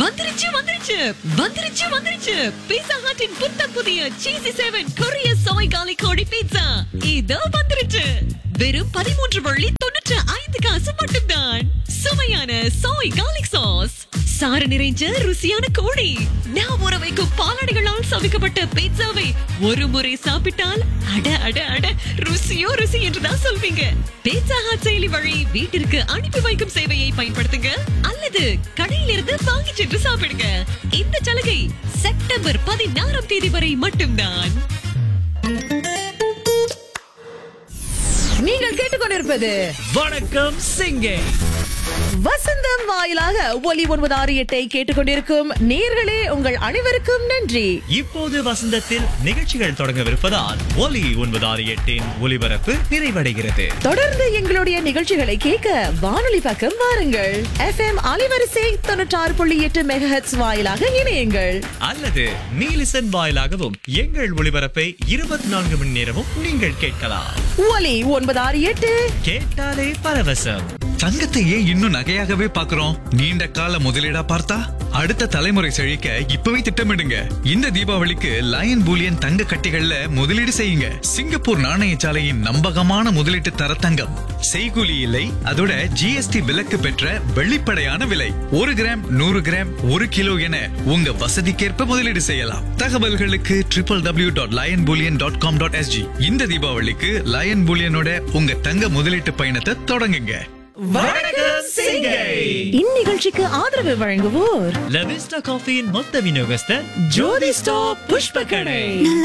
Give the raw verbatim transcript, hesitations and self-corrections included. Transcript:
வந்துருச்சு வந்துருச்சு வந்துருச்சு வந்துருச்சு பீட்சா ஹட்டின் புத்தம் புதிய சீசி செவன் கொரிய சோய் காலி கோழி பீட்சா இதோ வந்துருச்சு. வெறும் பதிமூன்று வள்ளி தொண்ணூற்று ஐந்து காசு மட்டும்தான். சுவையான சோய் கார்லிக் சாஸ், சாறு நிறைஞ்ச ருசியான கோழி, நான் ஊற வைக்கும் பாலாடைகளால் சமைக்கப்பட்ட பீட்சாவை ஒரு முறை சாப்பிட்டால் அட அட அட ருசியோ ருசி என்றுதான் சொல்வீங்க. பீட்சா ஹட் செயலி வழி வீட்டிற்கு அனுப்பி வைக்கும் சேவையை பயன்படுத்துங்க அல்லது கடையிலிருந்து வாங்கி சென்று சாப்பிடுங்க. இந்த சலுகை செப்டம்பர் பதினாறாம் தேதி வரை மட்டும்தான். நீங்கள் கேட்டுக்கொண்டிருப்பது வணக்கம் சிங்கே. வசந்தம் வாயிலாக ஒலி ஒன்பது ஆறு எட்டை கேட்டுக்கொண்டிருக்கும் நேர்களே, உங்கள் அனைவருக்கும் நன்றி. இப்போது வசந்தத்தில் நிகழ்ச்சிகள் தொடங்கவிருப்பதால் ஒலி ஒன்பது ஆறு எட்டின் ஒலிபரப்பு நிறைவடைகிறது. தொடர்ந்து எங்களுடைய நிகழ்ச்சிகளை கேட்க வானொலி பக்கம் வாருங்கள். எஃப் எம் அலைவரிசை தொண்ணூற்றி ஆறு புள்ளி எட்டு மெகாஹெர்ட்ஸ் வாயிலாக இணையுங்கள். அல்லது நீலிசன் வாயிலாகவும் எங்கள் ஒளிபரப்பை இருபத்தி நான்கு மணி நேரமும் நீங்கள் கேட்கலாம். ஒலி ஒன்பது ஆறு எட்டு கேட்டாலே பரவசம். தங்கத்தை ஏன் இன்னும் நகையாகவே பார்க்கிறோம்? நீண்ட கால முதலீடா பார்த்தா அடுத்த தலைமுறை செழிக்க இப்பவே திட்டமிடுங்க. இந்த தீபாவளிக்கு லயன் பூலியன் தங்க கட்டிகள்ல முதலீடு செய்யுங்க. சிங்கப்பூர் நாணயசாலையின் நம்பகமான முதலீட்டு தர தங்கம். செய்கூலி இல்லை, அதோட ஜிஎஸ்டி விலக்கு பெற்ற வெளிப்படையான விலை. ஒரு கிராம், நூறு கிராம், ஒரு கிலோ என உங்க வசதிக்கேற்ப முதலீடு செய்யலாம். தகவல்களுக்கு triple W dot line Boolean dot com dot SG. இந்த தீபாவளிக்கு லயன் பூலியனோட உங்க தங்க முதலீட்டு பயணத்தை தொடங்குங்க. வணக்கம் சிங்கே. இந்நிகழ்ச்சிக்கு ஆதரவு வழங்குவோர் லவிஸ்டா காஃபியின் மொத்த விநியோகஸ்தர் ஜோதி ஸ்டாப் புஷ்ப கடை.